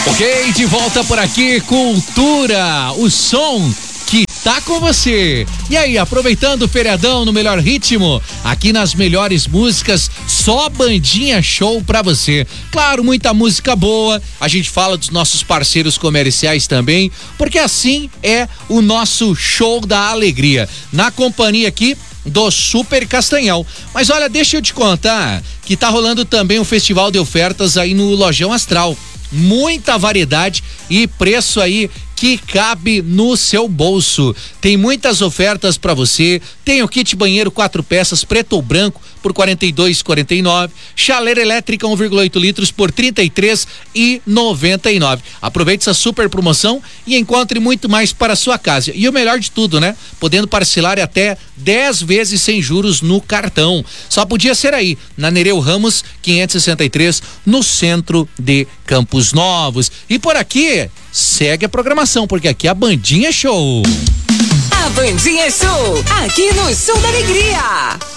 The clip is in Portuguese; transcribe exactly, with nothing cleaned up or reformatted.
Ok, de volta por aqui, Cultura, o som que tá com você. E aí, aproveitando o feriadão no melhor ritmo, aqui nas melhores músicas, só bandinha show pra você. Claro, muita música boa, a gente fala dos nossos parceiros comerciais também, porque assim é o nosso show da alegria. Na companhia aqui do Super Castanhal. Mas olha, deixa eu te contar que tá rolando também um festival de ofertas aí no Lojão Astral. Muita variedade e preço aí que cabe no seu bolso. Tem muitas ofertas para você. Tem o kit banheiro quatro peças preto ou branco por quarenta e dois reais e quarenta e nove centavos. Chaleira elétrica um vírgula oito litros por trinta e três reais e noventa e nove centavos. Aproveite essa super promoção e encontre muito mais para a sua casa. E o melhor de tudo, né? Podendo parcelar até dez vezes sem juros no cartão. Só podia ser aí, na Nereu Ramos quinhentos e sessenta e três, no centro de Campos Novos. E por aqui, segue a programação, porque aqui a Bandinha é show. A Bandinha é show, aqui no Sul da Alegria.